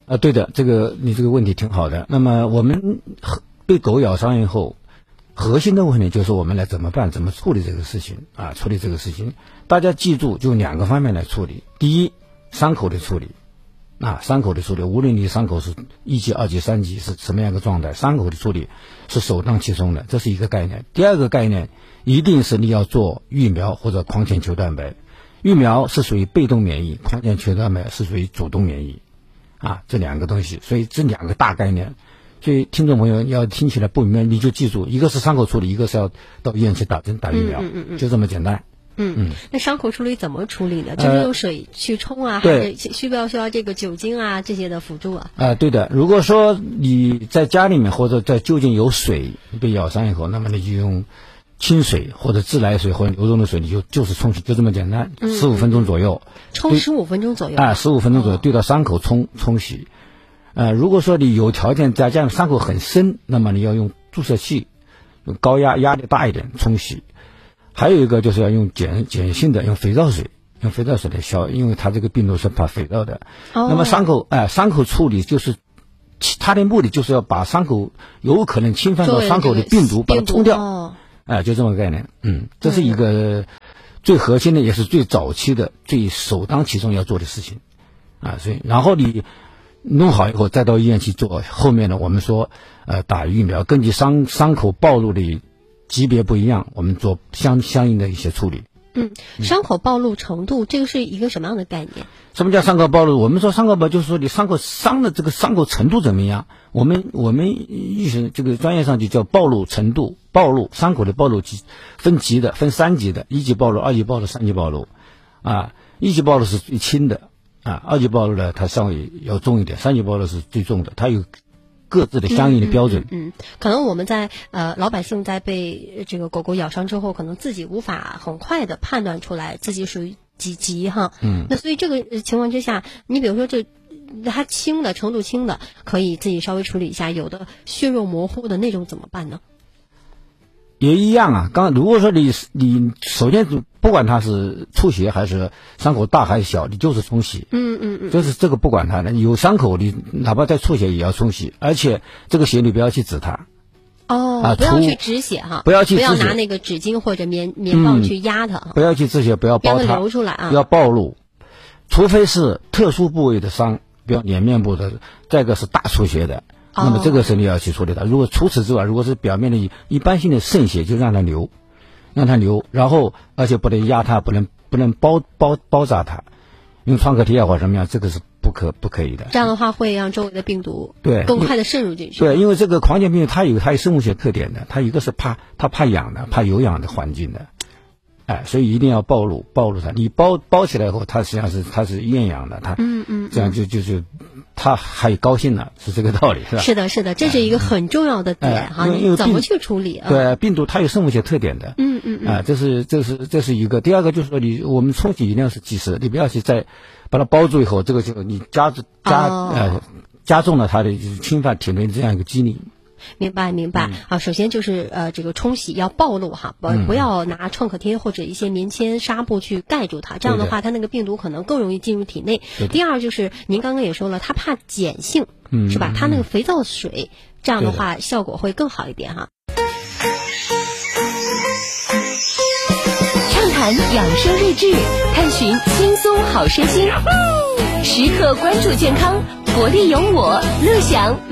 对的，你这个问题挺好的。那么我们被狗咬伤以后，核心的问题就是我们来怎么办，怎么处理这个事情啊？处理这个事情，大家记住，就2个方面来处理。第一，伤口的处理。伤口的处理，无论你伤口是1级、2级、3级是什么样的状态，伤口的处理是首当其冲的，这是一个概念。第二个概念，一定是你要做疫苗或者框线球蛋白。疫苗是属于被动免疫，框线球蛋白是属于主动免疫这2个东西，所以这2个大概念。所以听众朋友要听起来不明白，你就记住，一个是伤口处理，一个是要到医院去打针打疫苗，就这么简单。 那伤口处理怎么处理呢？就是用水去冲还是需不需要这个酒精这些的辅助对的，如果说你在家里面或者在就近有水被咬伤以后，那么你就用清水或者自来水或者流动的水，你就是冲洗，就这么简单，15分钟左右， 冲15分钟左右 15分钟左右对到伤口冲洗。如果说你有条件在家里伤口很深，那么你要用注射器，用高压力大一点冲洗。还有一个就是要用碱性的，用肥皂水来消，因为它这个病毒是怕肥皂的。那么伤口处理就是它的目的就是要把伤口有可能侵犯到伤口的病毒把它冲掉。就这么个概念。这是一个最核心的，也是最早期的、最首当其冲要做的事情。所以然后你弄好以后再到医院去做后面的我们说打疫苗，根据伤口暴露的级别不一样，我们做相应的一些处理。 伤口暴露程度，这个是一个什么样的概念？ 什么叫伤口暴露？我们说伤口暴露就是说你伤口伤的这个伤口程度怎么样？我们医生这个专业上就叫暴露程度。伤口的暴露分级的，分3级的，1级暴露、2级暴露、3级暴露。1级暴露是最轻的，2级暴露呢它稍微要重一点，3级暴露是最重的，它有各自的相应的标准。 可能我们在老百姓在被这个狗狗咬伤之后，可能自己无法很快的判断出来自己属于几级那所以这个情况之下，你比如说它轻的程度轻的，可以自己稍微处理一下；有的血肉模糊的那种怎么办呢？ 也一样如果说你首先不管它是出血还是伤口大还是小，你就是冲洗。就是这个不管它的，有伤口你哪怕再出血也要冲洗，而且这个血你不要去止它。 不要去止血不要拿那个纸巾或者棉棒去压它不要去止血，不要包它， 流出来不要暴露，除非是特殊部位的伤，比如脸面部的，再一个是大出血的。那么这个是你要去处理它。如果除此之外，如果是表面的一般性的渗血，就让它流，然后而且不能压它，不能包扎它，用创可贴或者什么样，这个是不可以的。 这样的话会让周围的病毒更快的渗入进去。 对，因为这个狂犬病它有生物学特点的，它一个是怕氧的，怕有氧的环境的。所以一定要暴露它。你包起来以后，它实际上它是厌氧的，它这样就是它还高兴了，是这个道理，是吧？ 是的，这是一个很重要的点你怎么去处理对，病毒它有生物学特点的。这是一个。第二个就是说我们冲洗一定要是及时，你不要去再把它包住以后，这个就你加重了它的侵犯体内这样一个机理。 明白首先就是这个冲洗要暴露不要拿创可贴或者一些棉签纱布去盖住它，这样的话它那个病毒可能更容易进入体内。第二就是您刚刚也说了，它怕碱性是吧？它那个肥皂水这样的话效果会更好一点畅谈养生日志，探寻轻松好身心，时刻关注健康，活力有我，乐享